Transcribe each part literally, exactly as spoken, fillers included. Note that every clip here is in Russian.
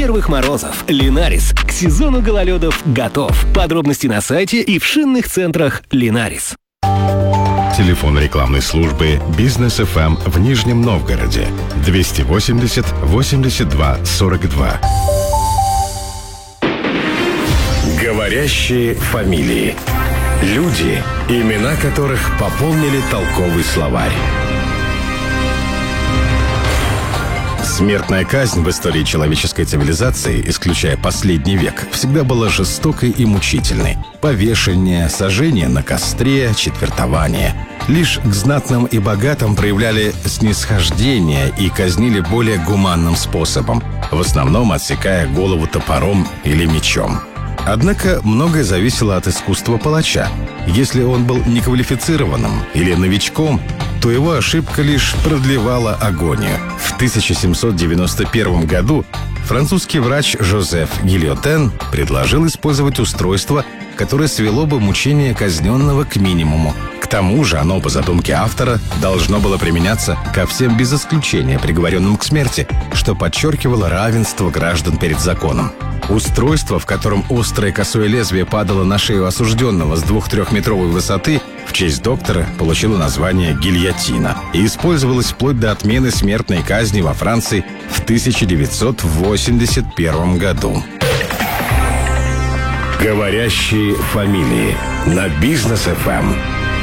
Первых морозов. Линарис к сезону гололедов готов. Подробности на сайте и в шинных центрах Линарис. Телефон рекламной службы «Бизнес эф эм» в Нижнем Новгороде двести восемьдесят восемьдесят два сорок два. Говорящие фамилии. Люди, имена которых пополнили толковый словарь. Смертная казнь в истории человеческой цивилизации, исключая последний век, всегда была жестокой и мучительной. Повешение, сожжение на костре, четвертование. Лишь к знатным и богатым проявляли снисхождение и казнили более гуманным способом, в основном отсекая голову топором или мечом. Однако многое зависело от искусства палача. Если он был неквалифицированным или новичком, то его ошибка лишь продлевала агонию. В тысяча семьсот девяносто первом году французский врач Жозеф Гильотен предложил использовать устройство, которое свело бы мучение казненного к минимуму. К тому же оно, по задумке автора, должно было применяться ко всем без исключения приговоренным к смерти, что подчеркивало равенство граждан перед законом. Устройство, в котором острое косое лезвие падало на шею осужденного с двух-трехметровой высоты, в честь доктора получило название гильотина и использовалось вплоть до отмены смертной казни во Франции в тысяча девятьсот восемьдесят первом году. Говорящие фамилии на Бизнес эф эм.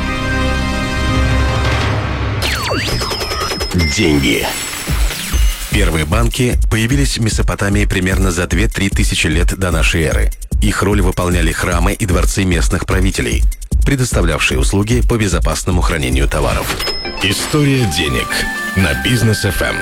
Деньги. Первые банки появились в Месопотамии примерно за две-три тысячи лет до нашей эры. Их роль выполняли храмы и дворцы местных правителей, предоставлявшие услуги по безопасному хранению товаров. История денег на Бизнес эф эм.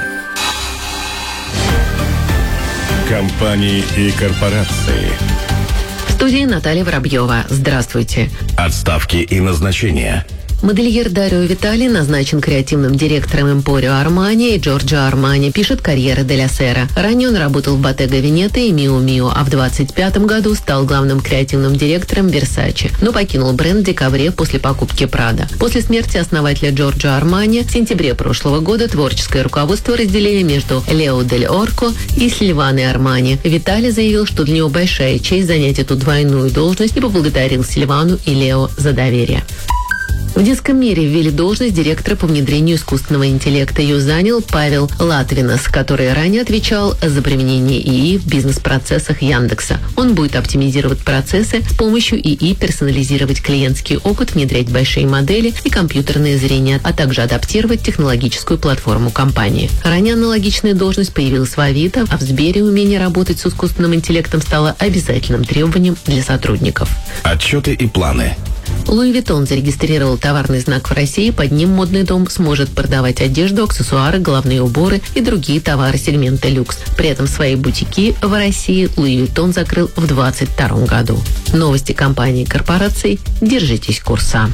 Компании и корпорации. В студии Наталья Воробьева. Здравствуйте. Отставки и назначения. Модельер Дарио Витали назначен креативным директором Эмпорио Армани и Джорджо Армани, пишет «Карьера деля Сера». Ранее он работал в Bottega Veneta и Miu Miu, а в двадцать пятом году стал главным креативным директором Versace, но покинул бренд в декабре после покупки Prada. После смерти основателя Джорджо Армани в сентябре прошлого года творческое руководство разделили между Лео Дель Орко и Сильваной Армани. Витали заявил, что для него большая честь занять эту двойную должность, и поблагодарил Сильвану и Лео за доверие. В детском мире ввели должность директора по внедрению искусственного интеллекта. Ее занял Павел Латвинас, который ранее отвечал за применение ИИ в бизнес-процессах Яндекса. Он будет оптимизировать процессы с помощью ИИ, персонализировать клиентский опыт, внедрять большие модели и компьютерное зрение, а также адаптировать технологическую платформу компании. Ранее аналогичная должность появилась в Авито, а в Сбере умение работать с искусственным интеллектом стало обязательным требованием для сотрудников. Отчеты и планы. Луи Виттон зарегистрировал товарный знак в России. Под ним модный дом сможет продавать одежду, аксессуары, головные уборы и другие товары сегмента люкс. При этом свои бутики в России Луи Виттон закрыл в двадцать втором году. Новости компаний и корпораций. Держитесь курса.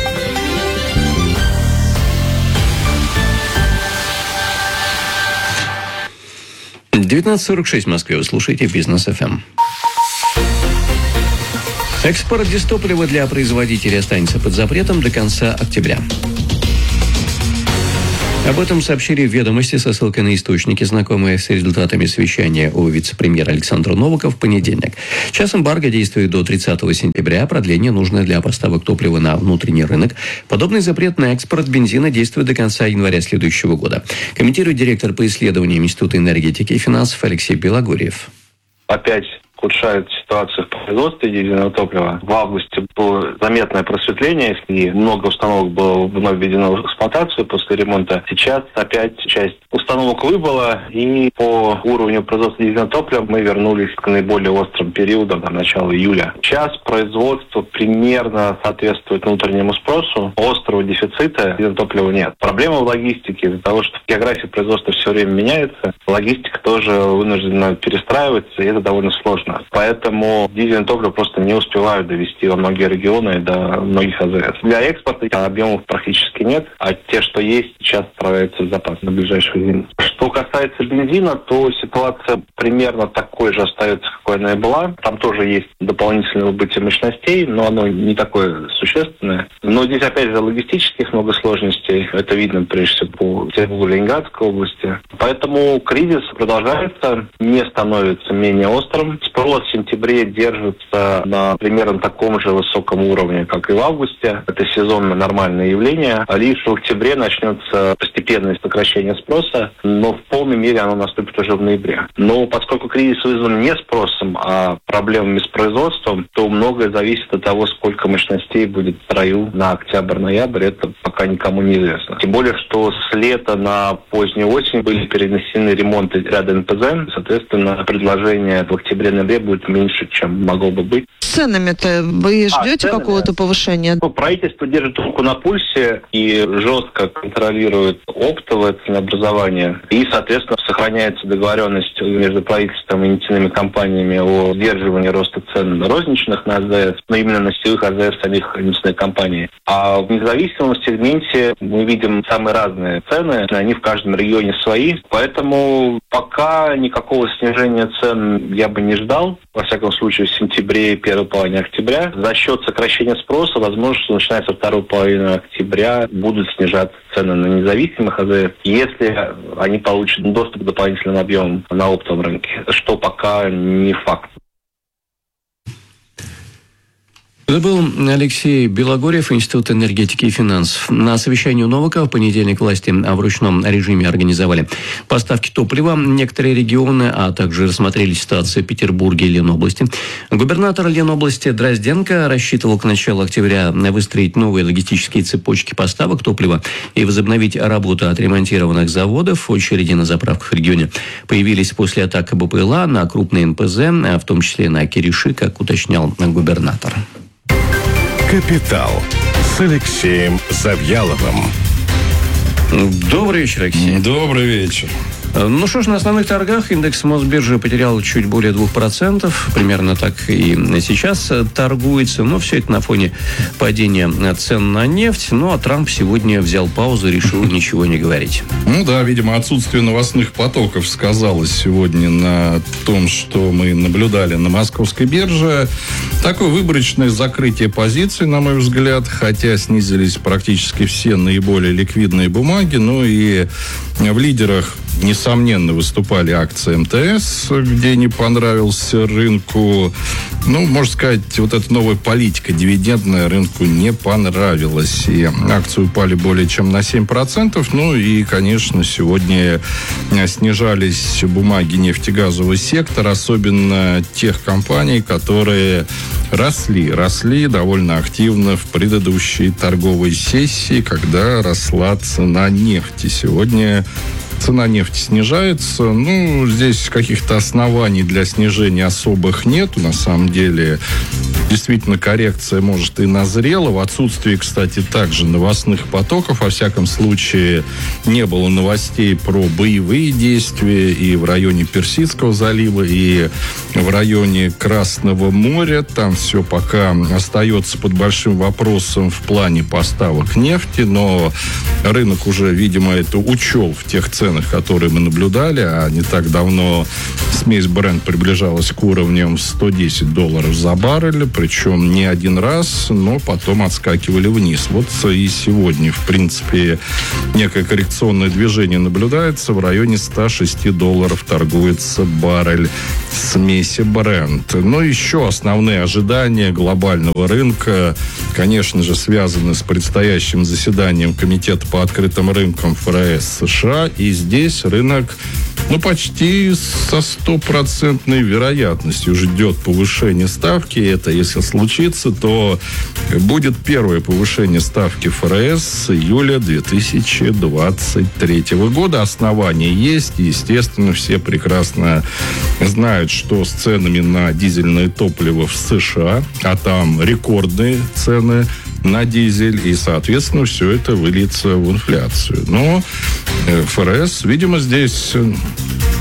девятнадцать сорок шесть в Москве. Вы слушаете Бизнес эф эм. Экспорт дистоплива для производителей останется под запретом до конца октября. Об этом сообщили в «Ведомости» со ссылкой на источники, знакомые с результатами совещания у вице-премьера Александра Новака в понедельник. Час эмбарго действует до тридцатого сентября. Продление нужно для поставок топлива на внутренний рынок. Подобный запрет на экспорт бензина действует до конца января следующего года. Комментирует директор по исследованиям Института энергетики и финансов Алексей Белогорьев. Опять ухудшает ситуацию в производстве дизельного топлива. В августе было заметное просветление, и много установок было вновь введено в эксплуатацию после ремонта. Сейчас опять часть установок выбыла, и по уровню производства дизельного топлива мы вернулись к наиболее острым периодам до начала июля. Сейчас производство примерно соответствует внутреннему спросу. Острого дефицита дизельного топлива нет. Проблема в логистике. Из-за того, что география производства все время меняется, логистика тоже вынуждена перестраиваться, и это довольно сложно. нас. Поэтому дизельное топливо просто не успевают довести во многие регионы и до многих АЗС. Для экспорта объемов практически нет, а те, что есть, сейчас отправляются в запас на ближайшую зиму. Что касается бензина, то ситуация примерно такой же остается, какой она и была. Там тоже есть дополнительное выбытие мощностей, но оно не такое существенное. Но здесь, опять же, логистических много сложностей. Это видно, прежде всего, по Петербургу, Ленинградской области. Поэтому кризис продолжается, не становится менее острым. Спрос в сентябре держится на примерно таком же высоком уровне, как и в августе. Это сезонное нормальное явление. Лишь в октябре начнется постепенное сокращение спроса, но в полной мере оно наступит уже в ноябре. Но поскольку кризис вызван не спросом, а проблемами с производством, то многое зависит от того, сколько мощностей будет в строю на октябрь-ноябрь. Это пока никому не известно. Тем более, что с лета на позднюю осень были перенесены ремонты ряда эн пэ зэ. Соответственно, предложение в октябре-ноябре будет меньше, чем могло бы быть. С ценами-то вы ждете а, ценами, какого-то повышения? Ну, правительство держит руку на пульсе и жестко контролирует оптовое ценообразование. И, соответственно, сохраняется договоренность между правительством и нефтяными компаниями о сдерживании роста цен розничных на АЗС, но именно на сетевых АЗС самих нефтяных компаний. А в независимом сегменте мы видим самые разные цены, они в каждом регионе свои. Поэтому пока никакого снижения цен я бы не ждал. Во всяком случае, в сентябре и первой половине октября. За счет сокращения спроса, возможно, что начиная со второй половины октября будут снижаться цены на независимых АЗС, если они получат доступ к дополнительным объемам на оптовом рынке, что пока не факт. Это был Алексей Белогорьев, Институт энергетики и финансов. На совещании у Новака в понедельник власти в ручном режиме организовали поставки топлива в некоторые регионы, а также рассмотрели ситуацию в Петербурге и Ленобласти. Губернатор Ленобласти Дрозденко рассчитывал к началу октября выстроить новые логистические цепочки поставок топлива и возобновить работу отремонтированных заводов. Очереди на заправках в регионе появились после атак БПЛА на крупные эн пэ зэ, в том числе на Кириши, как уточнял губернатор. «Капитал» с Алексеем Завьяловым. Добрый вечер, Алексей. Добрый вечер. Ну что ж, на основных торгах индекс Мосбиржи потерял чуть более двух процентов. Примерно так и сейчас торгуется. Но все это на фоне падения цен на нефть. Ну, а Трамп сегодня взял паузу и решил ничего не говорить. Ну да, видимо, отсутствие новостных потоков сказалось сегодня на том, что мы наблюдали на московской бирже. Такое выборочное закрытие позиций, на мой взгляд, хотя снизились практически все наиболее ликвидные бумаги. Ну и в лидерах несомненно выступали акции эм тэ эс, где не понравился рынку. Ну, можно сказать, вот эта новая политика дивидендная рынку не понравилась. И акции упали более чем на семь процентов. Ну и, конечно, сегодня снижались бумаги нефтегазового сектора, особенно тех компаний, которые росли. Росли довольно активно в предыдущей торговой сессии, когда росла цена нефти. Сегодня цена нефти снижается. Ну, здесь каких-то оснований для снижения особых нету. На самом деле, действительно, коррекция, может, и назрела. В отсутствии, кстати, также новостных потоков. Во всяком случае, не было новостей про боевые действия и в районе Персидского залива, и в районе Красного моря. Там все пока остается под большим вопросом в плане поставок нефти. Но рынок уже, видимо, это учел в тех ценах, которые мы наблюдали, а не так давно смесь Brent приближалась к уровням сто десять долларов за баррель, причем не один раз, но потом отскакивали вниз. Вот и сегодня, в принципе, некое коррекционное движение наблюдается. В районе сто шесть долларов торгуется баррель смеси Brent. Но еще основные ожидания глобального рынка, конечно же, связаны с предстоящим заседанием Комитета по открытым рынкам эф эр эс США. И здесь рынок, ну, почти со стопроцентной вероятностью ждет повышения ставки. Это, если случится, то будет первое повышение ставки эф эр эс с июля две тысячи двадцать третьего года. Основания есть. Естественно, все прекрасно знают, что с ценами на дизельное топливо в США, а там рекордные цены на дизель, и, соответственно, все это выльется в инфляцию. Но эф эр эс, видимо, здесь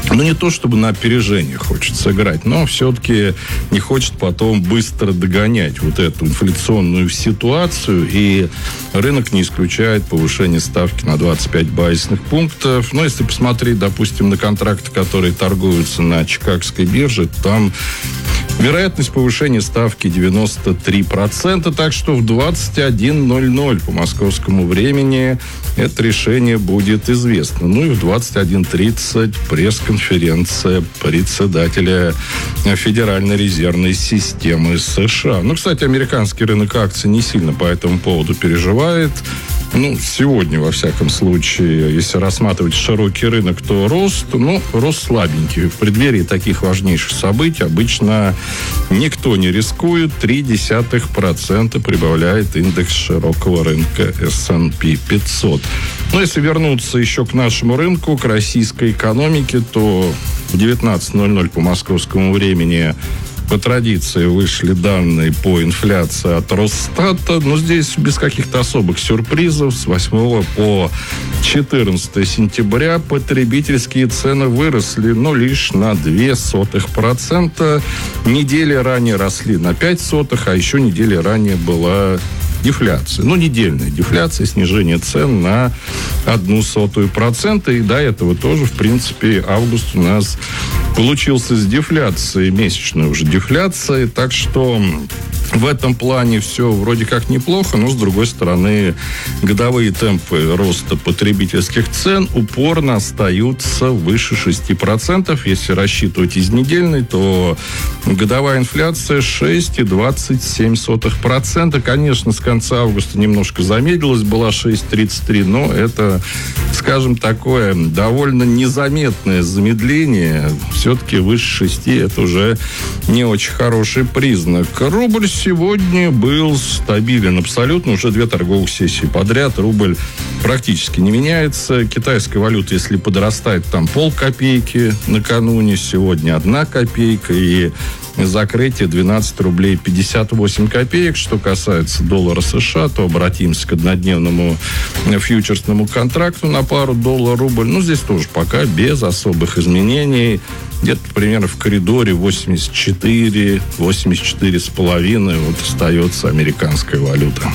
Ну, не то, чтобы на опережение хочется играть, но все-таки не хочет потом быстро догонять вот эту инфляционную ситуацию, и рынок не исключает повышение ставки на двадцать пять базисных пунктов. Но если посмотреть, допустим, на контракты, которые торгуются на Чикагской бирже, там вероятность повышения ставки девяносто три процента, так что в двадцать один ноль ноль по московскому времени это решение будет известно. Ну и в двадцать один тридцать пресс-конференция председателя Федеральной резервной системы США. Ну, кстати, американский рынок акций не сильно по этому поводу переживает. Ну, сегодня, во всяком случае, если рассматривать широкий рынок, то рост, ну, рост слабенький. В преддверии таких важнейших событий обычно никто не рискует. три десятых процента прибавляет индекс широкого рынка эс энд пи пятьсот. Но если вернуться еще к нашему рынку, к российской экономике, то в девятнадцать ноль ноль по московскому времени по традиции вышли данные по инфляции от Росстата, но здесь без каких-то особых сюрпризов. С восьмого по четырнадцатое сентября потребительские цены выросли, но лишь на ноль целых две десятых процента. Недели ранее росли на пять сотых, а еще недели ранее была дефляция. Ну, недельная дефляция, снижение цен на одну сотую процента. И до этого тоже, в принципе, август у нас получился с дефляцией, месячной уже дефляцией. Так что в этом плане все вроде как неплохо, но, с другой стороны, годовые темпы роста потребительских цен упорно остаются выше шести процентов. Если рассчитывать из недельной, то годовая инфляция шесть целых двадцать семь сотых процента. Конечно, с конца августа немножко замедлилась, была шесть целых тридцать три, но это, скажем, такое довольно незаметное замедление. Все-таки выше шести это уже не очень хороший признак. Рубль сегодня был стабилен абсолютно. Уже две торговых сессии подряд. Рубль практически не меняется. Китайская валюта, если подрастает, там полкопейки накануне. Сегодня одна копейка. И закрытие двенадцать рублей пятьдесят восемь копеек. Что касается доллара США, то обратимся к однодневному фьючерсному контракту на пару доллар-рубль. Ну, здесь тоже пока без особых изменений. Где-то примерно в коридоре восемьдесят четыре, восемьдесят четыре с половиной вот остается американская валюта.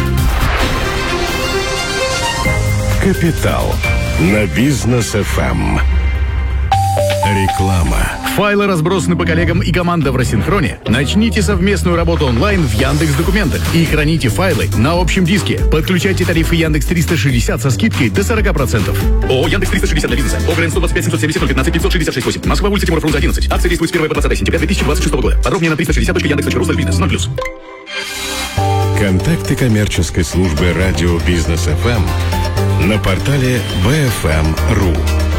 Капитал на Бизнес эф эм. Реклама. Файлы разбросаны по коллегам и команда в рассинхроне? Начните совместную работу онлайн в Яндекс.Документах и храните файлы на общем диске. Подключайте тарифы Яндекс триста шестьдесят со скидкой до сорок процентов. ООО Яндекс триста шестьдесят для бизнеса. ОГРН сто двадцать пять семьсот семьдесят ноль пятнадцать пятьсот шестьдесят шесть восемь. Москва, улица Тимура Фрунзе одиннадцать. Акция действует с первого по двадцатое сентября две тысячи двадцать шестого года. Подробнее на триста шестьдесят точка яндекс точка ру слэш бизнес. ноль плюс. Контакты коммерческой службы радио Бизнес эф эм на портале би эф эм точка ру.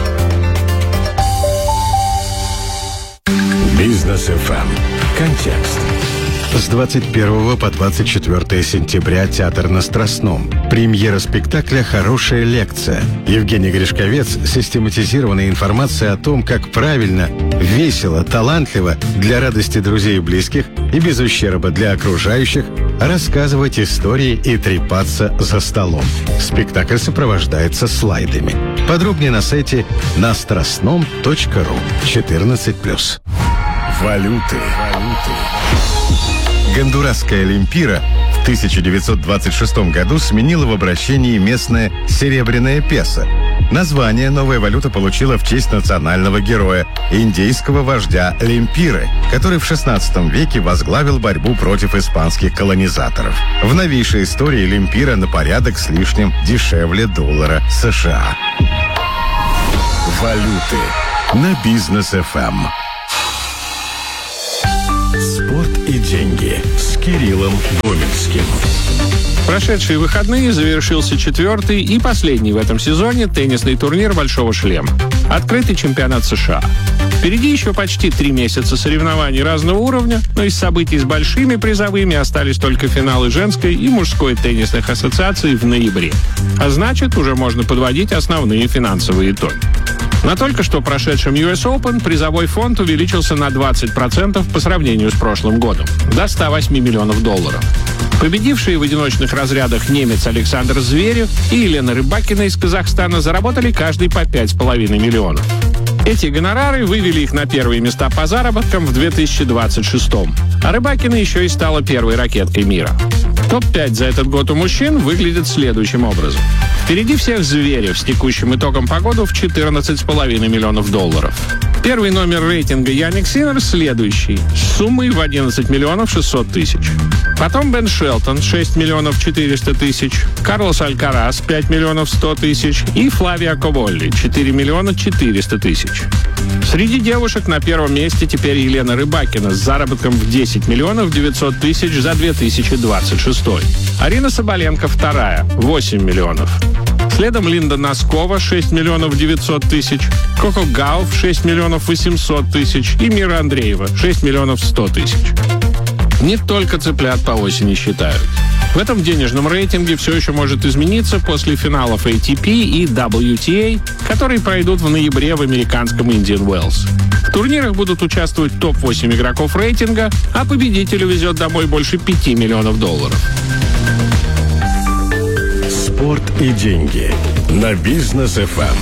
Бизнес эф эм. Контекст. С двадцать первого по двадцать четвёртое сентября театр на Страстном. Премьера спектакля «Хорошая лекция». Евгений Гришковец. Систематизированная информация о том, как правильно, весело, талантливо, для радости друзей и близких и без ущерба для окружающих рассказывать истории и трепаться за столом. Спектакль сопровождается слайдами. Подробнее на сайте на страстном точка ру. четырнадцать плюс. Валюты. Гондурасская лемпира в тысяча девятьсот двадцать шестом году сменила в обращении местное серебряное песо. Название новая валюта получила в честь национального героя, индейского вождя Лемпиры, который в шестнадцатом веке возглавил борьбу против испанских колонизаторов. В новейшей истории лемпира на порядок с лишним дешевле доллара США. Валюты на Бизнес эф эм. Спорт и деньги с Кириллом Гомельским. Прошедшие выходные завершился четвертый и последний в этом сезоне теннисный турнир «Большого шлема». Открытый чемпионат США. Впереди еще почти три месяца соревнований разного уровня, но из событий с большими призовыми остались только финалы женской и мужской теннисных ассоциаций в ноябре. А значит, уже можно подводить основные финансовые итоги. На только что прошедшем ю эс Open призовой фонд увеличился на двадцать процентов по сравнению с прошлым годом, до ста восьми миллионов долларов. Победившие в одиночных разрядах немец Александр Зверев и Елена Рыбакина из Казахстана заработали каждый по пять с половиной миллионов. Эти гонорары вывели их на первые места по заработкам в две тысячи двадцать шестом. А Рыбакина еще и стала первой ракеткой мира. топ пять за этот год у мужчин выглядит следующим образом. Впереди всех Зверев с текущим итогом по году в четырнадцать с половиной миллионов долларов. Первый номер рейтинга Яник Синнер следующий, с суммой в одиннадцать миллионов шестьсот тысяч. Потом Бен Шелтон, шесть миллионов четыреста тысяч, Карлос Алькарас, пять миллионов сто тысяч и Флавия Коволли, четыре миллиона четыреста тысяч. Среди девушек на первом месте теперь Елена Рыбакина с заработком в десять миллионов девятьсот тысяч за две тысячи двадцать шестой. Арина Соболенко вторая, восемь миллионов. Следом Линда Носкова, шесть миллионов девятьсот тысяч, Коко Гауф, шесть миллионов восемьсот тысяч и Мира Андреева, шесть миллионов сто тысяч. Не только цыплят по осени считают. В этом денежном рейтинге все еще может измениться после финалов эй ти пи и дабл ю ти эй, которые пройдут в ноябре в американском Indian Wells. В турнирах будут участвовать топ восемь игроков рейтинга, а победителю везет домой больше пяти миллионов долларов. Спорт и деньги на Бизнес эф эм.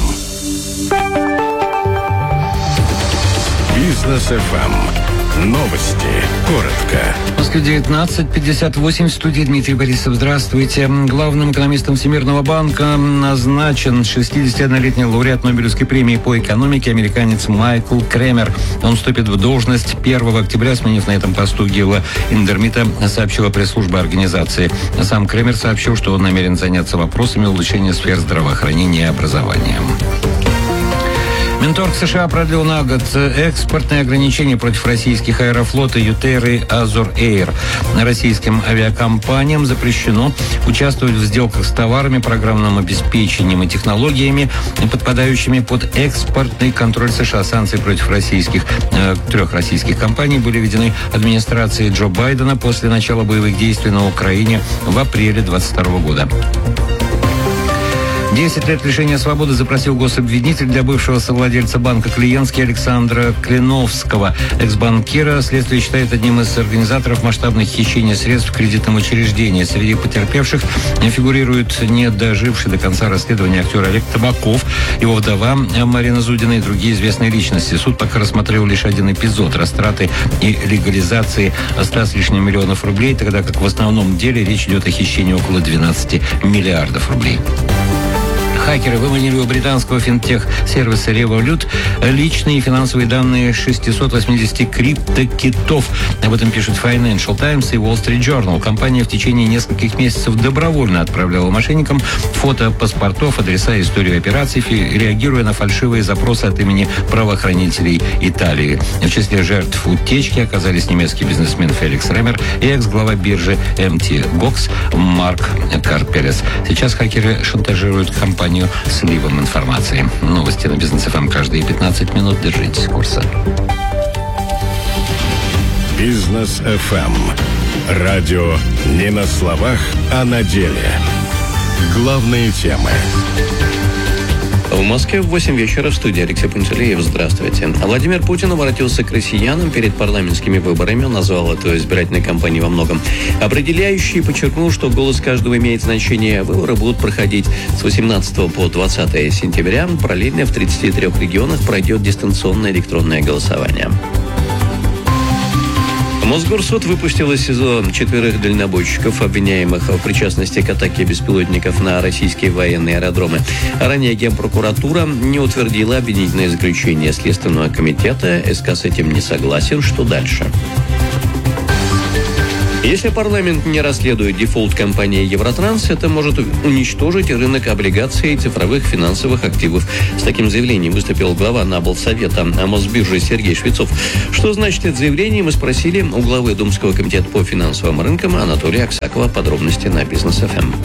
Бизнес эф эм. Новости. Коротко. В Москве девятнадцать пятьдесят восемь. В студии Дмитрий Борисов. Здравствуйте. Главным экономистом Всемирного банка назначен шестидесятиоднолетний лауреат Нобелевской премии по экономике американец Майкл Кремер. Он вступит в должность первого октября, сменив на этом посту Гилла Индермита, сообщила пресс-служба организации. Сам Кремер сообщил, что он намерен заняться вопросами улучшения сфер здравоохранения и образования. Минторг США продлил на год экспортные ограничения против российских Аэрофлота, Ютейр и Азур Эйр. Российским авиакомпаниям запрещено участвовать в сделках с товарами, программным обеспечением и технологиями, подпадающими под экспортный контроль США. Санкции против российских, э, трех российских компаний были введены администрацией Джо Байдена после начала боевых действий на Украине в апреле двадцать второго года. Десять лет лишения свободы запросил гособвинитель для бывшего совладельца банка «Клиентский» Александра Клиновского. Экс-банкира следствие считает одним из организаторов масштабных хищений средств в кредитном учреждении. Среди потерпевших фигурируют не доживший до конца расследования актер Олег Табаков, его вдова Марина Зудина и другие известные личности. Суд пока рассмотрел лишь один эпизод – растраты и легализации ста с лишним миллионов рублей, тогда как в основном деле речь идет о хищении около двенадцати миллиардов рублей. Хакеры выманили у британского финтех-сервиса Revolut личные финансовые данные шестисот восьмидесяти криптокитов. Об этом пишут Financial Times и Wall Street Journal. Компания в течение нескольких месяцев добровольно отправляла мошенникам фото паспортов, адреса и историю операций, реагируя на фальшивые запросы от имени правоохранителей Италии. В числе жертв утечки оказались немецкий бизнесмен Феликс Ремер и экс-глава биржи эм ти Гокс Марк Карпелес. Сейчас хакеры шантажируют компанию сливом информации. Новости на Бизнес эф эм каждые пятнадцать минут. Держитесь курса. Бизнес эф эм. Радио не на словах, а на деле. Главные темы. В Москве в восемь вечера в студии Алексей Пантелеев. Здравствуйте. Владимир Путин обратился к россиянам перед парламентскими выборами. Он назвал эту избирательную кампанию во многом определяющей и подчеркнул, что голос каждого имеет значение. Выборы будут проходить с восемнадцатого по двадцатое сентября. Параллельно в тридцати трёх регионах пройдет дистанционное электронное голосование. Мосгорсуд выпустил из СИЗО четверых дальнобойщиков, обвиняемых в причастности к атаке беспилотников на российские военные аэродромы. Ранее Генпрокуратура не утвердила обвинительное заключение Следственного комитета. СК с этим не согласен. Что дальше? Если парламент не расследует дефолт компании «Евротранс», это может уничтожить рынок облигаций и цифровых финансовых активов. С таким заявлением выступил глава Наблсовета Мосбиржи Сергей Швецов. Что значит это заявление, мы спросили у главы Думского комитета по финансовым рынкам Анатолия Аксакова. Подробности на Бизнес эф эм.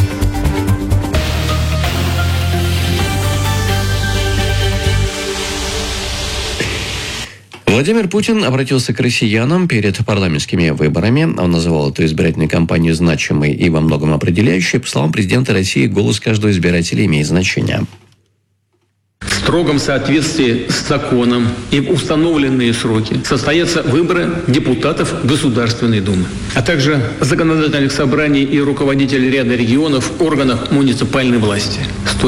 Владимир Путин обратился к россиянам перед парламентскими выборами. Он назвал эту избирательную кампанию значимой и во многом определяющей. По словам президента России, голос каждого избирателя имеет значение. В строгом соответствии с законом и в установленные сроки состоятся выборы депутатов Государственной Думы, а также законодательных собраний и руководителей ряда регионов, органов муниципальной власти. Столь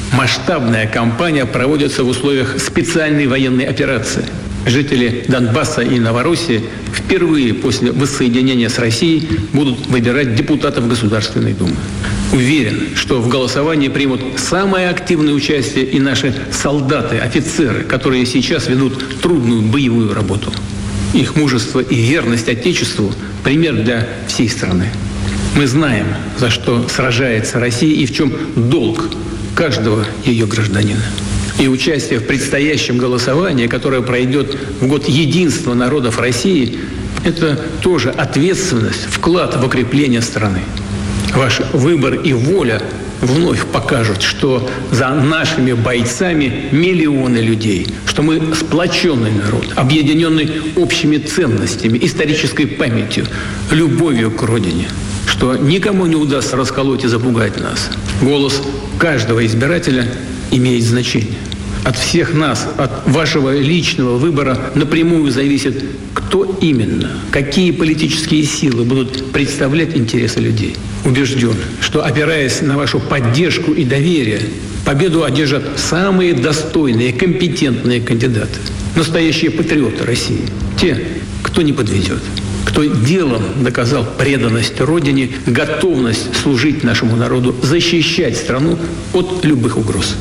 Масштабная кампания проводится в условиях специальной военной операции. Жители Донбасса и Новороссии впервые после воссоединения с Россией будут выбирать депутатов Государственной Думы. Уверен, что в голосовании примут самое активное участие и наши солдаты, офицеры, которые сейчас ведут трудную боевую работу. Их мужество и верность Отечеству – пример для всей страны. Мы знаем, за что сражается Россия и в чем долг каждого ее гражданина. И участие в предстоящем голосовании, которое пройдет в год единства народов России, это тоже ответственность, вклад в укрепление страны. Ваш выбор и воля вновь покажут, что за нашими бойцами миллионы людей, что мы сплоченный народ, объединенный общими ценностями, исторической памятью, любовью к родине, что никому не удастся расколоть и запугать нас. Голос каждого избирателя имеет значение. От всех нас, от вашего личного выбора напрямую зависит, кто именно, какие политические силы будут представлять интересы людей. Убежден, что, опираясь на вашу поддержку и доверие, победу одержат самые достойные, компетентные кандидаты. Настоящие патриоты России. Те, кто не подведет. Кто делом доказал преданность Родине, готовность служить нашему народу, защищать страну от любых угроз.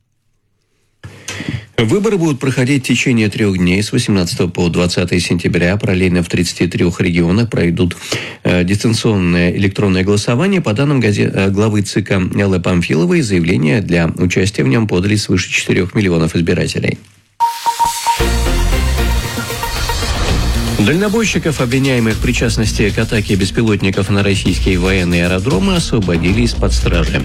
Выборы будут проходить в течение трех дней с восемнадцатого по двадцатое сентября. Параллельно в тридцати трёх регионах пройдут э, дистанционное электронное голосование. По данным газет, э, главы ЦИКа Эллы Памфиловой, заявления для участия в нем подали свыше четырёх миллионов избирателей. Дальнобойщиков, обвиняемых в причастности к атаке беспилотников на российские военные аэродромы, освободили из-под стражи.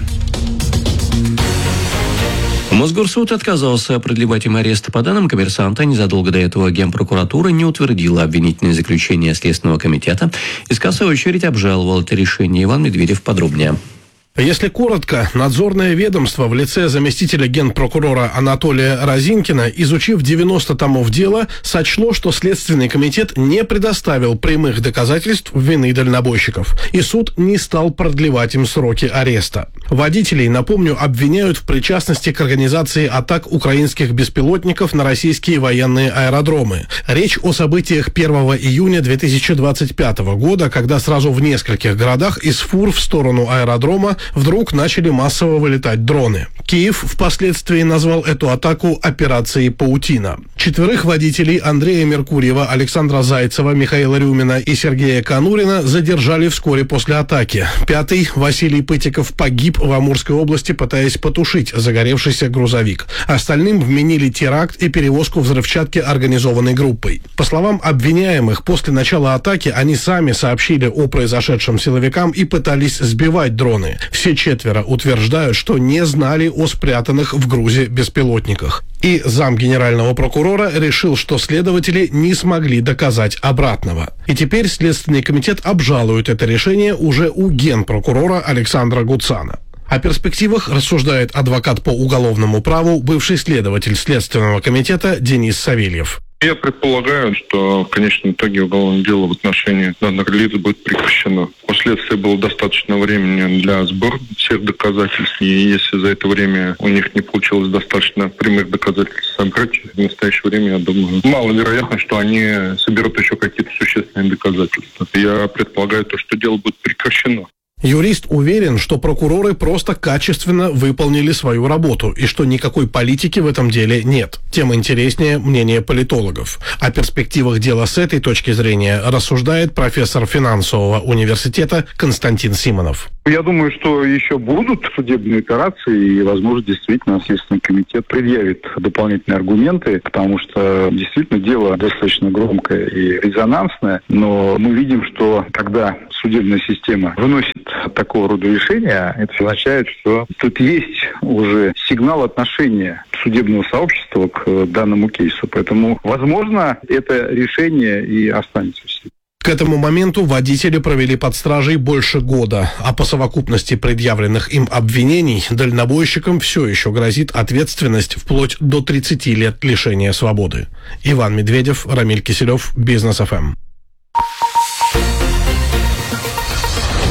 Мосгорсуд отказался продлевать им арест. По данным «Коммерсанта», незадолго до этого Генпрокуратура не утвердила обвинительное заключение Следственного комитета. Иск, в свою очередь, обжаловал это решение. Иван Медведев подробнее. Если коротко, надзорное ведомство в лице заместителя генпрокурора Анатолия Розинкина, изучив девяносто томов дела, сочло, что Следственный комитет не предоставил прямых доказательств вины дальнобойщиков, и суд не стал продлевать им сроки ареста. Водителей, напомню, обвиняют в причастности к организации атак украинских беспилотников на российские военные аэродромы. Речь о событиях первого июня две тысячи двадцать пятого года, когда сразу в нескольких городах из фур в сторону аэродрома вдруг начали массово вылетать дроны. Киев впоследствии назвал эту атаку операцией «Паутина». Четверых водителей Андрея Меркурьева, Александра Зайцева, Михаила Рюмина и Сергея Конурина задержали вскоре после атаки. Пятый, Василий Пытиков, погиб в Амурской области, пытаясь потушить загоревшийся грузовик. Остальным вменили теракт и перевозку взрывчатки организованной группой. По словам обвиняемых, после начала атаки они сами сообщили о произошедшем силовикам и пытались сбивать дроны. Все четверо утверждают, что не знали о спрятанных в грузе беспилотниках. И зам генерального прокурора решил, что следователи не смогли доказать обратного. И теперь Следственный комитет обжалует это решение уже у генпрокурора Александра Гуцана. О перспективах рассуждает адвокат по уголовному праву, бывший следователь Следственного комитета Денис Савельев. Я предполагаю, что в конечном итоге уголовное дело в отношении данных лиц будет прекращено. У следствия было достаточно времени для сбора всех доказательств, и если за это время у них не получилось достаточно прямых доказательств собрать, в настоящее время, я думаю, маловероятно, что они соберут еще какие-то существенные доказательства. Я предполагаю то, что дело будет прекращено. Юрист уверен, что прокуроры просто качественно выполнили свою работу и что никакой политики в этом деле нет. Тем интереснее мнение политологов. О перспективах дела с этой точки зрения рассуждает профессор финансового университета Константин Симонов. Я думаю, что еще будут судебные операции, и, возможно, действительно Следственный комитет предъявит дополнительные аргументы, потому что действительно дело достаточно громкое и резонансное, но мы видим, что когда судебная система выносит такого рода решения, это означает, что тут есть уже сигнал отношения судебного сообщества к данному кейсу. Поэтому, возможно, это решение и останется в силе. К этому моменту водители провели под стражей больше года, а по совокупности предъявленных им обвинений дальнобойщикам все еще грозит ответственность вплоть до тридцати лет лишения свободы. Иван Медведев, Рамиль Киселев, Бизнес эф эм.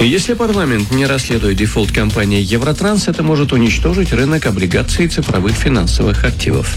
Если парламент не расследует дефолт компании «Евротранс», это может уничтожить рынок облигаций и цифровых финансовых активов.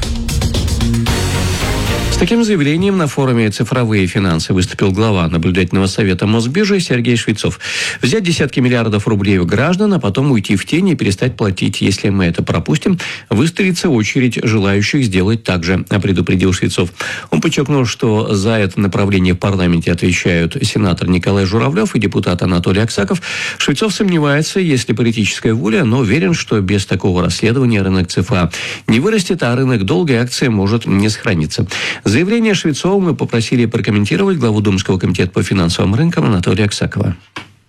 С таким заявлением на форуме «Цифровые финансы» выступил глава наблюдательного совета Мосбиржи Сергей Швецов. Взять десятки миллиардов рублей у граждан, а потом уйти в тень и перестать платить. Если мы это пропустим, выстроится очередь желающих сделать так же, предупредил Швецов. Он подчеркнул, что за это направление в парламенте отвечают сенатор Николай Журавлев и депутат Анатолий Аксаков. Швецов сомневается, есть ли политическая воля, но уверен, что без такого расследования рынок ЦФА не вырастет, а рынок долга и акций может не сохраниться. Заявление Швецова мы попросили прокомментировать главу Думского комитета по финансовым рынкам Анатолия Аксакова.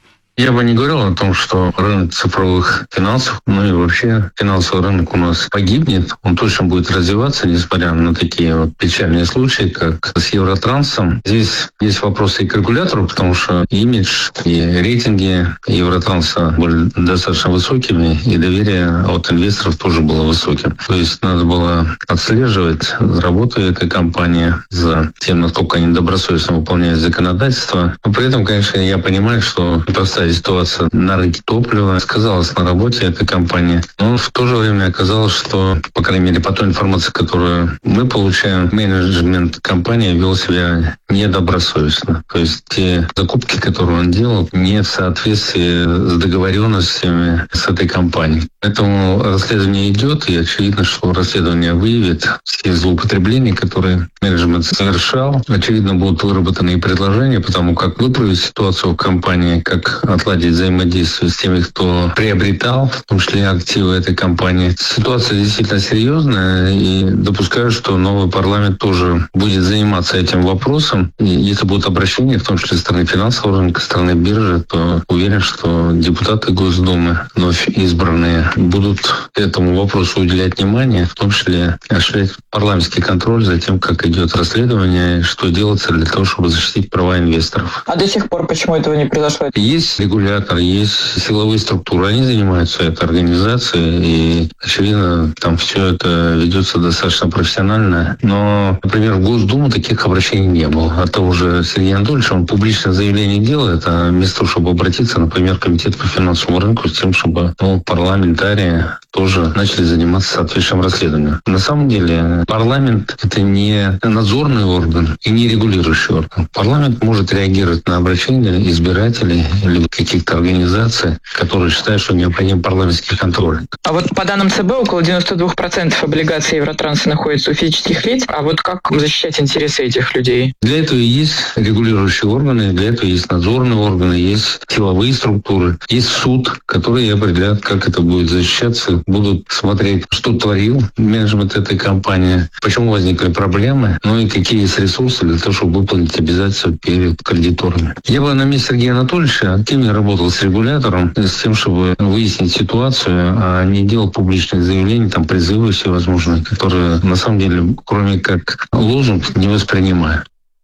Я бы не говорил о том, что рынок цифровых финансов, ну и вообще финансовый рынок у нас погибнет. Он точно будет развиваться, несмотря на такие вот печальные случаи, как с Евротрансом. Здесь есть вопросы и к регулятору, потому что имидж и рейтинги Евротранса были достаточно высокими, и доверие от инвесторов тоже было высоким. То есть надо было отслеживать работу этой компании за тем, насколько они добросовестно выполняют законодательство. Но при этом, конечно, я понимаю, что поставить ситуация на рынке топлива сказалась на работе этой компании. Но в то же время оказалось, что, по крайней мере, по той информации, которую мы получаем, менеджмент компании вел себя недобросовестно. То есть те закупки, которые он делал, не в соответствии с договоренностями с этой компанией. Поэтому расследование идет, и очевидно, что расследование выявит все злоупотребления, которые менеджмент совершал. Очевидно, будут выработаны и предложения, потому как выправить ситуацию в компании, как отладить взаимодействие с теми, кто приобретал, в том числе активы этой компании. Ситуация действительно серьезная, и допускаю, что новый парламент тоже будет заниматься этим вопросом. И если будут обращения, в том числе со стороны финансового рынка, со стороны биржи, то уверен, что депутаты Госдумы, вновь избранные, будут этому вопросу уделять внимание, в том числе осуществлять парламентский контроль за тем, как идет расследование, что делается для того, чтобы защитить права инвесторов. А до сих пор почему этого не произошло? Есть регулятор, есть силовые структуры, они занимаются этой организацией, и, очевидно, там все это ведется достаточно профессионально. Но, например, в Госдуму таких обращений не было. От того же Сергея Анатольевича, он публичное заявление делает, а вместо того, чтобы обратиться, например, в Комитет по финансовому рынку, с тем, чтобы ну, парламентарии тоже начали заниматься соответствующим расследованием. На самом деле парламент — это не надзорный орган и не регулирующий орган. Парламент может реагировать на обращения избирателей или каких-то организаций, которые считают, что необходим парламентский контроль. А вот по данным ЦБ около девяносто два процента облигаций Евротранса находится у физических лиц. А вот как защищать интересы этих людей? Для этого есть регулирующие органы, для этого есть надзорные органы, есть силовые структуры, есть суд, которые определяют, как это будет защищаться, будут смотреть, что творил менеджмент этой компании, почему возникли проблемы, ну и какие есть ресурсы для того, чтобы выполнить обязательства перед кредиторами. Я бы на месте Сергея Анатольевича активно работал с регулятором, с тем, чтобы выяснить ситуацию, а не делал публичных заявлений, там призывы всевозможные, которые на самом деле, кроме как лозунг, не воспринимаю.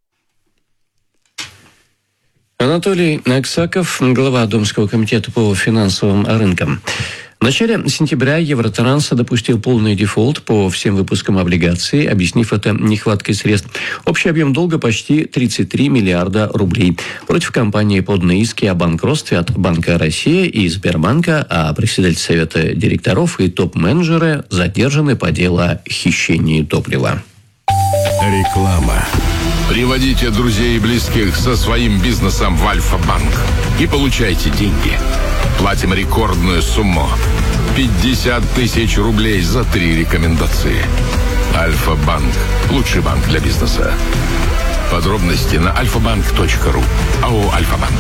Анатолий Аксаков, глава Думского комитета по финансовым рынкам. В начале сентября Евротранс допустил полный дефолт по всем выпускам облигаций, объяснив это нехваткой средств. Общий объем долга почти тридцать три миллиарда рублей. Против компании поданы иски о банкротстве от Банка России и Сбербанка, а председатель Совета директоров и топ-менеджеры задержаны по делу о хищении топлива. Реклама. Приводите друзей и близких со своим бизнесом в Альфа-банк и получайте деньги. Платим рекордную сумму – пятьдесят тысяч рублей за три рекомендации. Альфа-банк – лучший банк для бизнеса. Подробности на альфа-банк точка ру. АО «Альфа-банк».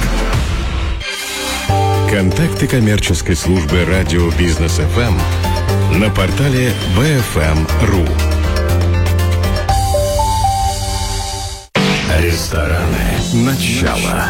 Контакты коммерческой службы радио «Бизнес эф эм» на портале би эф эм точка ру. Рестораны. Начало.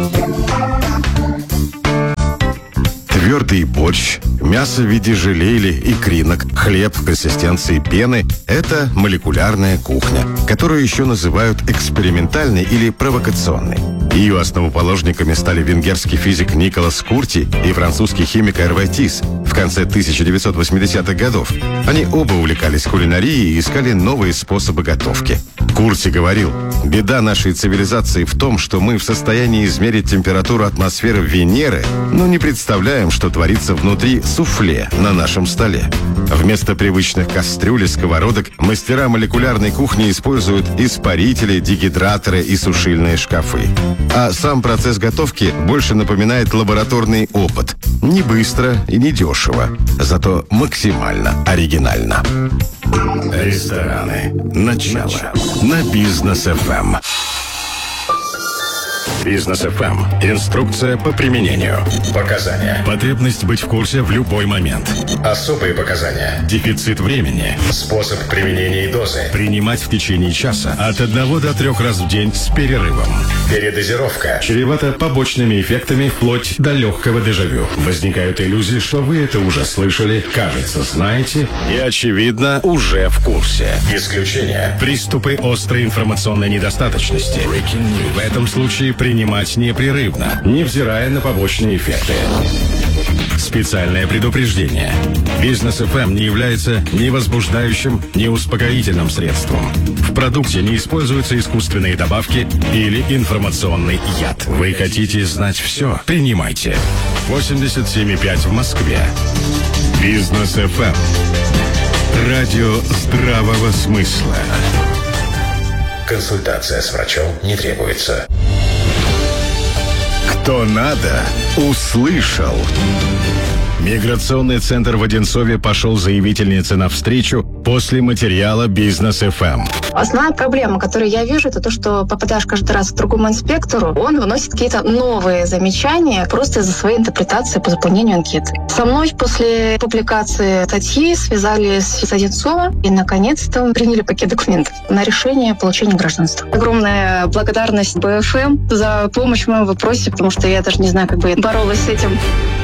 Твердый борщ, мясо в виде желе или икринок, хлеб в консистенции пены – это молекулярная кухня, которую еще называют экспериментальной или провокационной. Ее основоположниками стали венгерский физик Николас Курти и французский химик Эрве Тис в конце тысяча девятьсот восьмидесятых годов. Они оба увлекались кулинарией и искали новые способы готовки. Курти говорил, беда нашей цивилизации в том, что мы в состоянии измерить температуру атмосферы Венеры, но не представляем, что творится внутри суфле на нашем столе. Вместо привычных кастрюль и сковородок мастера молекулярной кухни используют испарители, дегидраторы и сушильные шкафы. А сам процесс готовки больше напоминает лабораторный опыт. Не быстро и не дешево, зато максимально оригинально. Рестораны. Начало. На Бизнес эф эм. Бизнес эф эм. Инструкция по применению. Показания. Потребность быть в курсе в любой момент. Особые показания. Дефицит времени. Способ применения и дозы. Принимать в течение часа от одного до трех раз в день с перерывом. Передозировка. Чревато побочными эффектами вплоть до легкого дежавю. Возникают иллюзии, что вы это уже слышали, кажется, знаете и, очевидно, уже в курсе. Исключение. Приступы острой информационной недостаточности. В этом случае принимать непрерывно, невзирая на побочные эффекты. Специальное предупреждение. Бизнес эф эм не является ни возбуждающим, ни успокоительным средством. В продукте не используются искусственные добавки или информационный яд. Вы хотите знать все? Принимайте. восемьдесят семь и пять в Москве. Бизнес эф эм. Радио здравого смысла. Консультация с врачом не требуется. Кто надо, услышал. Миграционный центр в Одинцове пошел заявительнице навстречу после материала Бизнес эф эм. Основная проблема, которую я вижу, это то, что попадаешь каждый раз к другому инспектору, он выносит какие-то новые замечания просто из-за своей интерпретации по заполнению анкеты. Со мной после публикации статьи связались с Одинцова и, наконец-то, приняли пакет документов на решение получения гражданства. Огромная благодарность бэ эф эм за помощь в моем вопросе, потому что я даже не знаю, как бы я боролась с этим.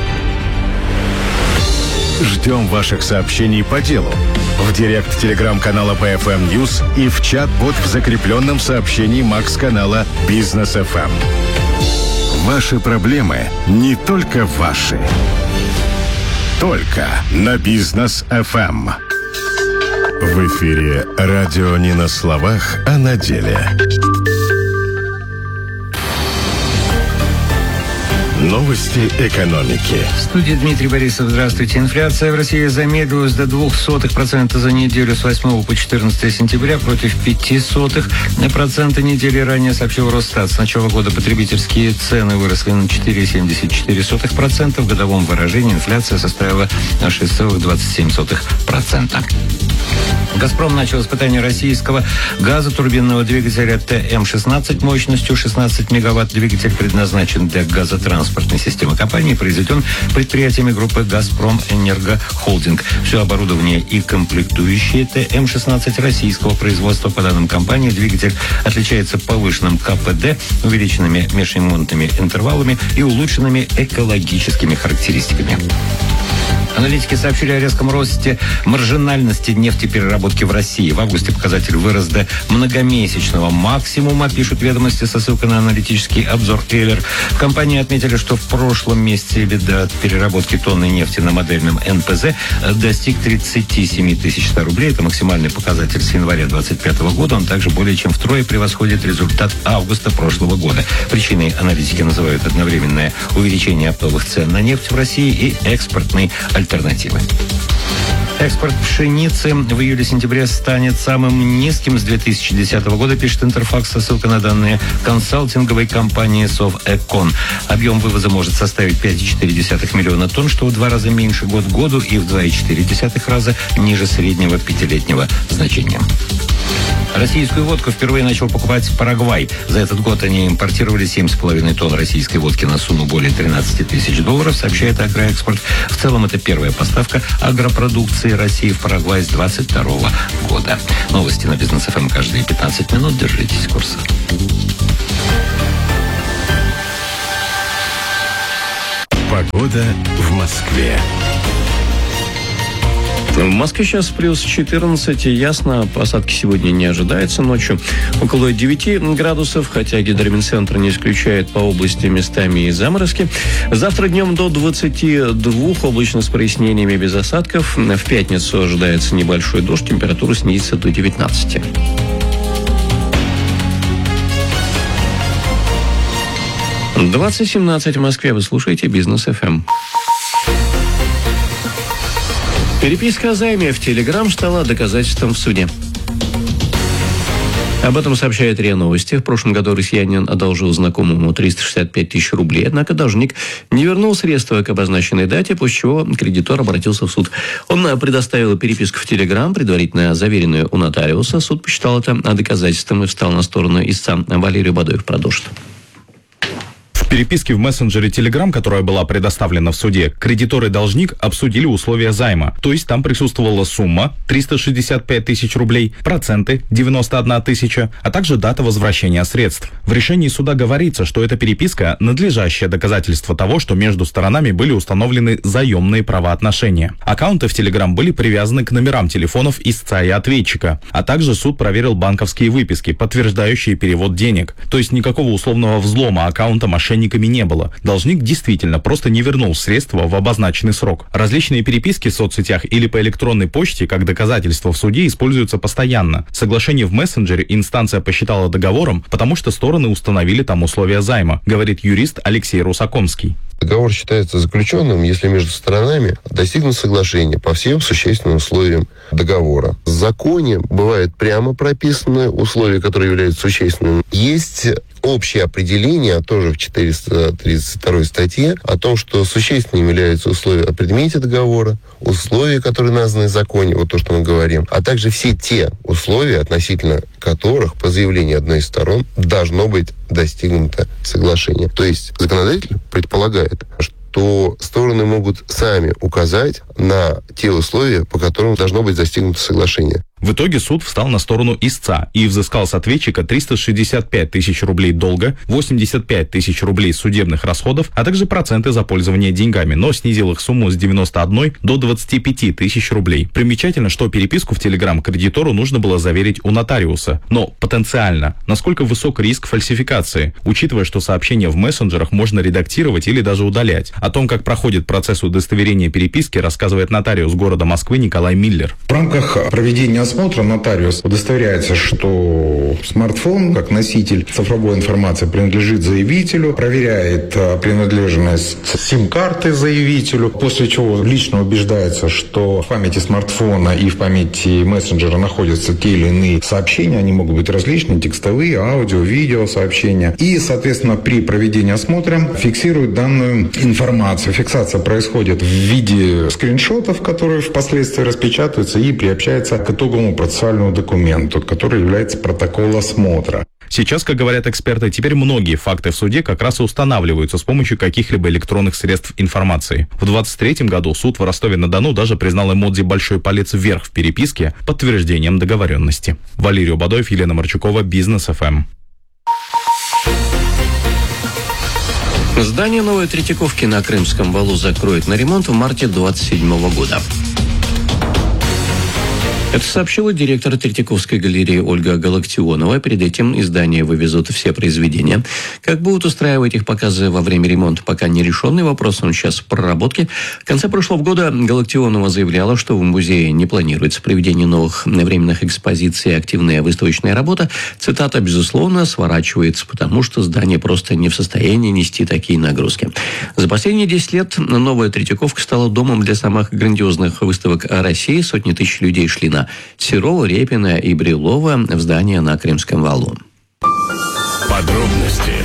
Ждем ваших сообщений по делу в директ телеграм-канала пэ эф эм News и в чат-бот в закрепленном сообщении Макс-канала Бизнес эф эм. Ваши проблемы не только ваши. Только на Бизнес эф эм. В эфире радио не на словах, а на деле. Новости экономики. В студии Дмитрий Борисов. Здравствуйте. Инфляция в России замедлилась до двух сотых процента за неделю с восьмого по четырнадцатое сентября против пяти сотых процента недели ранее, сообщил Росстат. С начала года потребительские цены выросли на четыре целых семьдесят четыре сотых процента. В годовом выражении инфляция составила шесть целых двадцать семь сотых процента. «Газпром» начал испытание российского газотурбинного двигателя тэ эм шестнадцать мощностью шестнадцать мегаватт. Двигатель предназначен для газотранспортной системы компании, произведен предприятиями группы «Газпром Энерго Холдинг». Все оборудование и комплектующие тэ эм шестнадцать российского производства. По данным компании, двигатель отличается повышенным ка пэ дэ, увеличенными межремонтными интервалами и улучшенными экологическими характеристиками. Аналитики сообщили о резком росте маржинальности нефтепереработки в России. В августе показатель вырос до многомесячного максимума, пишут ведомости со ссылкой на аналитический обзор Эйлер. В компании отметили, что в прошлом месяце EBITDA от переработки тонны нефти на модельном эн пэ зэ достиг тридцать семь тысяч ста рублей. Это максимальный показатель с января двадцать пятого года. Он также более чем втрое превосходит результат августа прошлого года. Причиной аналитики называют одновременное увеличение оптовых цен на нефть в России и экспортный альтернативы. Альтернативы. Экспорт пшеницы в июле-сентябре станет самым низким с две тысячи десятого года, пишет Интерфакс со ссылкой на данные консалтинговой компании Совэкон. Объем вывоза может составить пять целых четыре десятых миллиона тонн, что в два раза меньше год к году и в два целых четыре десятых раза ниже среднего пятилетнего значения. Российскую водку впервые начал покупать Парагвай. За этот год они импортировали семь с половиной тонн российской водки на сумму более тринадцать тысяч долларов, сообщает Агроэкспорт. В целом это первая поставка агропродукции России в Парагвай с двадцать второго года. Новости на Бизнес эф эм каждые пятнадцать минут. Держитесь курса. Погода в Москве. В Москве сейчас плюс четырнадцать, ясно, осадки сегодня не ожидается ночью. Около девяти градусов, хотя гидромедцентр не исключает по области местами и заморозки. Завтра днем до двадцати двух, облачно с прояснениями без осадков. В пятницу ожидается небольшой дождь, температура снизится до девятнадцати. двадцать семнадцать в Москве. Вы слушаете Бизнес эф эм. Переписка о займе в Телеграм стала доказательством в суде. Об этом сообщает РИА Новости. В прошлом году россиянин одолжил знакомому триста шестьдесят пять тысяч рублей, однако должник не вернул средства к обозначенной дате, после чего кредитор обратился в суд. Он предоставил переписку в Телеграм, предварительно заверенную у нотариуса. Суд посчитал это доказательством и встал на сторону истца. Валерий Бадоев продолжит. В переписке в мессенджере Telegram, которая была предоставлена в суде, кредитор и должник обсудили условия займа. То есть там присутствовала сумма триста шестьдесят пять тысяч рублей, проценты девяносто одна тысяча, а также дата возвращения средств. В решении суда говорится, что эта переписка – надлежащее доказательство того, что между сторонами были установлены заемные правоотношения. Аккаунты в Telegram были привязаны к номерам телефонов истца и ответчика, а также суд проверил банковские выписки, подтверждающие перевод денег. То есть никакого условного взлома аккаунта мошенников не было. Должник действительно просто не вернул средства в обозначенный срок. Различные переписки в соцсетях или по электронной почте как доказательство в суде используются постоянно. Соглашение в мессенджере инстанция посчитала договором, потому что стороны установили там условия займа, говорит юрист Алексей Русакомский. Договор считается заключенным, если между сторонами достигнут соглашения по всем существенным условиям договора. В законе бывают прямо прописаны условия, которые являются существенными. Есть общее определение, тоже в четыреста тридцать второй статье, о том, что существенными являются условия о предмете договора, условия, которые названы в законе, вот то, что мы говорим, а также все те условия, относительно которых по заявлению одной из сторон должно быть достигнуто соглашение. То есть законодатель предполагает, что стороны могут сами указать на те условия, по которым должно быть достигнуто соглашение. В итоге суд встал на сторону истца и взыскал с ответчика триста шестьдесят пять тысяч рублей долга, восемьдесят пять тысяч рублей судебных расходов, а также проценты за пользование деньгами, но снизил их сумму с девяноста одной до двадцати пяти тысяч рублей. Примечательно, что переписку в Telegram кредитору нужно было заверить у нотариуса. Но потенциально, насколько высок риск фальсификации, учитывая, что сообщения в мессенджерах можно редактировать или даже удалять. О том, как проходит процесс удостоверения переписки, рассказывает нотариус города Москвы Николай Миллер. В рамках проведения осмотра нотариус удостоверяется, что смартфон, как носитель цифровой информации, принадлежит заявителю, проверяет принадлежность сим-карты заявителю, после чего лично убеждается, что в памяти смартфона и в памяти мессенджера находятся те или иные сообщения, они могут быть различные, текстовые, аудио, видео сообщения. И, соответственно, при проведении осмотра фиксирует данную информацию. Фиксация происходит в виде скриншотов, которые впоследствии распечатываются и приобщаются к итоговому процессуальному документу, который является протокол осмотра. Сейчас, как говорят эксперты, теперь многие факты в суде как раз и устанавливаются с помощью каких-либо электронных средств информации. В двадцать третьем году суд в Ростове-на-Дону даже признал эмодзи «большой палец вверх» в переписке подтверждением договоренности. Валерий Бадоев, Елена Марчукова, Бизнес эф эм. Здание новой Третьяковки на Крымском валу закроют на ремонт в марте двадцать седьмого года. Это сообщила директор Третьяковской галереи Ольга Галактионова. Перед этим издание вывезут все произведения. Как будут устраивать их показы во время ремонта, пока не решенный вопрос, он сейчас в проработке. В конце прошлого года Галактионова заявляла, что в музее не планируется проведение новых временных экспозиций и активная выставочная работа. Цитата, безусловно, сворачивается, потому что здание просто не в состоянии нести такие нагрузки. За последние десять лет новая Третьяковка стала домом для самых грандиозных выставок России. Сотни тысяч людей шли на Серова, Репина и Брюлова в здание на Крымском валу. Подробности.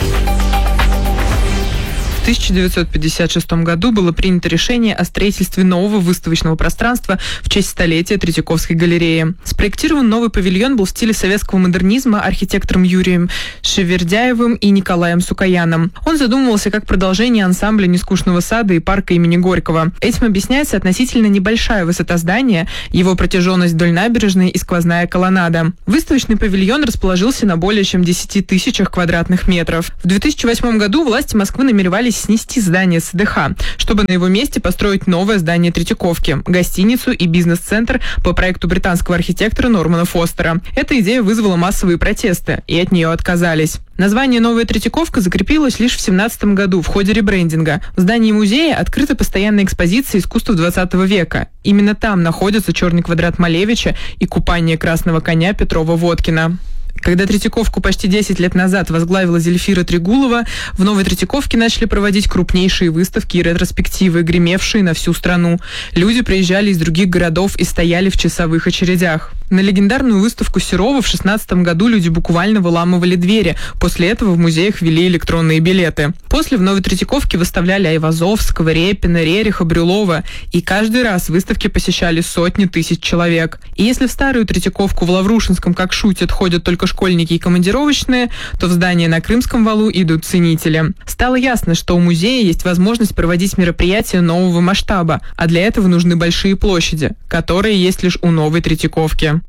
В тысяча девятьсот пятьдесят шестом году было принято решение о строительстве нового выставочного пространства в честь столетия Третьяковской галереи. Спроектирован новый павильон был в стиле советского модернизма архитектором Юрием Шевердяевым и Николаем Сукаяном. Он задумывался как продолжение ансамбля Нескучного сада и парка имени Горького. Этим объясняется относительно небольшая высота здания, его протяженность вдоль набережной и сквозная колоннада. Выставочный павильон расположился на более чем десяти тысячах квадратных метров. В две тысячи восьмом году власти Москвы намеревались снести здание СДХ, чтобы на его месте построить новое здание Третьяковки, гостиницу и бизнес-центр по проекту британского архитектора Нормана Фостера. Эта идея вызвала массовые протесты, и от нее отказались. Название «Новая Третьяковка» закрепилось лишь в семнадцатом году в ходе ребрендинга. В здании музея открыта постоянная экспозиция искусства двадцатого века. Именно там находятся черный квадрат Малевича и купание красного коня Петрова-Водкина. Когда Третьяковку почти десять лет назад возглавила Зельфира Трегулова, в Новой Третьяковке начали проводить крупнейшие выставки и ретроспективы, гремевшие на всю страну. Люди приезжали из других городов и стояли в часовых очередях. На легендарную выставку Серова в шестнадцатом году люди буквально выламывали двери. После этого в музеях ввели электронные билеты. После в Новой Третьяковке выставляли Айвазовского, Репина, Рериха, Брюлова. И каждый раз выставки посещали сотни тысяч человек. И если в старую Третьяковку в Лаврушинском, как шутят, ходят только школьники и командировочные, то в здание на Крымском валу идут ценители. Стало ясно, что у музея есть возможность проводить мероприятия нового масштаба, а для этого нужны большие площади, которые есть лишь у Новой Третьяковки.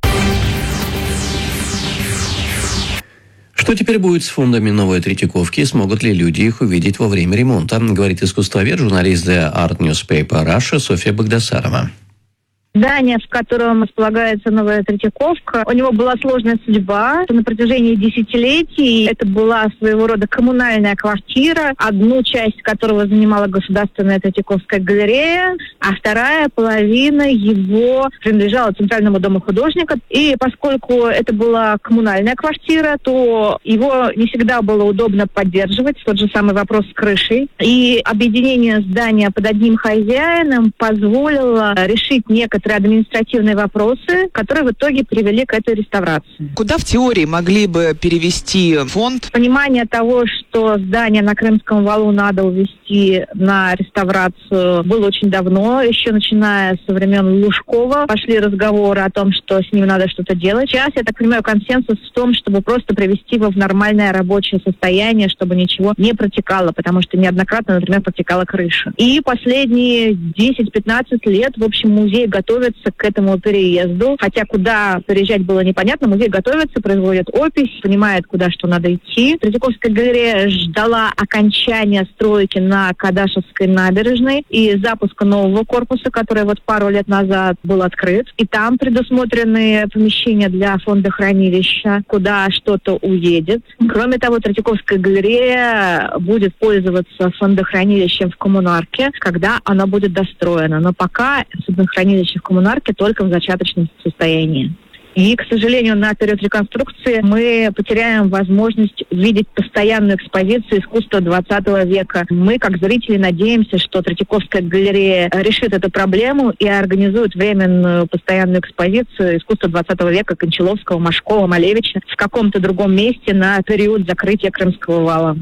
Что теперь будет с фондами Новой Третьяковки? Смогут ли люди их увидеть во время ремонта? Говорит искусствовед, журналист The Art Newspaper Russia Софья Багдасарова. Здание, в котором располагается Новая Третьяковка, у него была сложная судьба. На протяжении десятилетий это была своего рода коммунальная квартира, одну часть которого занимала Государственная Третьяковская галерея, а вторая половина его принадлежала Центральному дому художника. И поскольку это была коммунальная квартира, то его не всегда было удобно поддерживать. Тот же самый вопрос с крышей. И объединение здания под одним хозяином позволило решить некоторые административные вопросы, которые в итоге привели к этой реставрации. Куда в теории могли бы перевести фонд? Понимание того, что здание на Крымском валу надо увезти на реставрацию, было очень давно, еще начиная со времен Лужкова. Пошли разговоры о том, что с ним надо что-то делать. Сейчас, я так понимаю, консенсус в том, чтобы просто привести его в нормальное рабочее состояние, чтобы ничего не протекало, потому что неоднократно, например, протекала крыша. И последние десять-пятнадцать лет, в общем, музей готов готовится к этому переезду. Хотя куда переезжать было непонятно. Музей готовится, производит опись, понимает, куда что надо идти. Третьяковская галерея ждала окончания стройки на Кадашевской набережной и запуска нового корпуса, который вот пару лет назад был открыт. И там предусмотрены помещения для фонда хранилища, куда что-то уедет. Кроме того, Третьяковская галерея будет пользоваться фондохранилищем в Коммунарке, когда оно будет достроено. Но пока фондохранилище в Коммунарке только в зачаточном состоянии. И, к сожалению, на период реконструкции мы потеряем возможность видеть постоянную экспозицию искусства двадцатого века. Мы, как зрители, надеемся, что Третьяковская галерея решит эту проблему и организует временную постоянную экспозицию искусства двадцатого века Кончаловского, Машкова, Малевича в каком-то другом месте на период закрытия Крымского вала.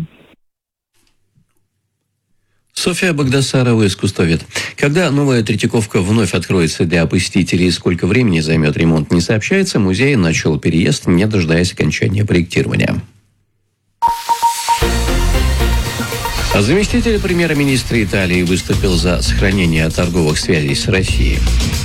Софья Багдасарова, искусствовед. Когда Новая Третьяковка вновь откроется для посетителей и сколько времени займет ремонт, не сообщается, музей начал переезд, не дожидаясь окончания проектирования. А заместитель премьер-министра Италии выступил за сохранение торговых связей с Россией.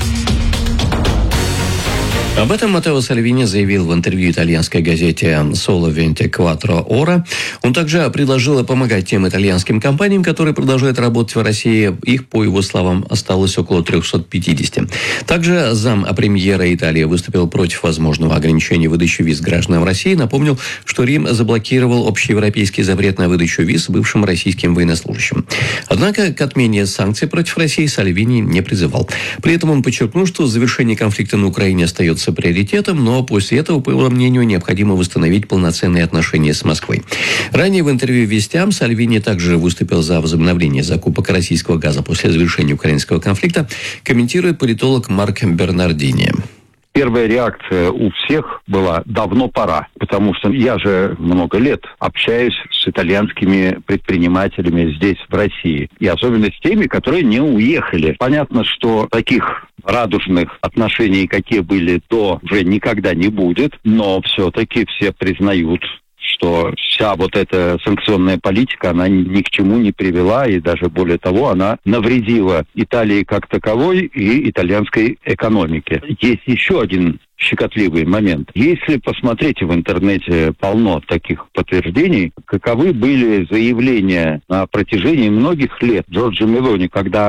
Об этом Маттео Сальвини заявил в интервью итальянской газете «Соло вентикваттро Ора». Он также предложил помогать тем итальянским компаниям, которые продолжают работать в России. Их, по его словам, осталось около триста пятьдесят. Также зам-премьера Италии выступил против возможного ограничения выдачи виз гражданам России. Напомнил, что Рим заблокировал общеевропейский запрет на выдачу виз бывшим российским военнослужащим. Однако к отмене санкций против России Сальвини не призывал. При этом он подчеркнул, что завершение конфликта на Украине остается приоритетом, но после этого, по его мнению, необходимо восстановить полноценные отношения с Москвой. Ранее в интервью «Вестям» Сальвини также выступил за возобновление закупок российского газа после завершения украинского конфликта, комментирует политолог Марк Бернардини. Первая реакция у всех была «давно пора», потому что я же много лет общаюсь с итальянскими предпринимателями здесь, в России, и особенно с теми, которые не уехали. Понятно, что таких радужных отношений, какие были до, уже никогда не будет, но все-таки все признают, что вся вот эта санкционная политика, она ни к чему не привела, и даже более того, она навредила Италии как таковой и итальянской экономике. Есть еще один щекотливый момент. Если посмотреть в интернете, полно таких подтверждений, каковы были заявления на протяжении многих лет Джорджа Мелони, когда